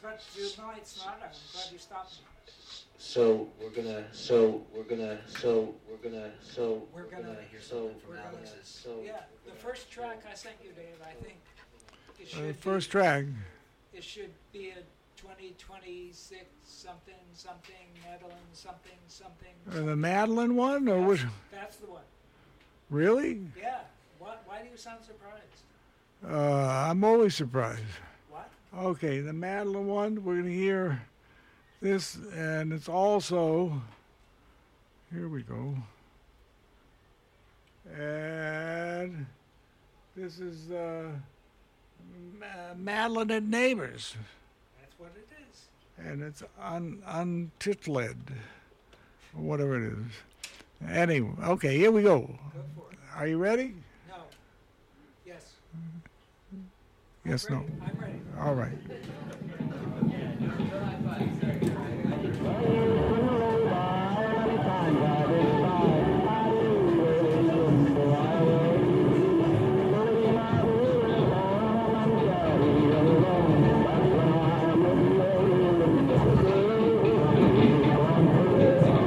but no, it's not. I'm glad you stopped me. So we're gonna Yeah, the first track I sent you, Dave, I think it should The first be, track. it should be a 2026 something something Madeline something something. The Madeline one, or which? That's the one. Really? Yeah. Why do you sound surprised? I'm always surprised. What? Okay, the Madeline one, we're going to hear this, and it's also, here we go. And this is Madeline and Neighbors, That's what it is. and it's Untitled, or whatever it is. Anyway, okay, here we go. Go for it. Are you ready? No. Yes. Yes, no. I'm ready. All right.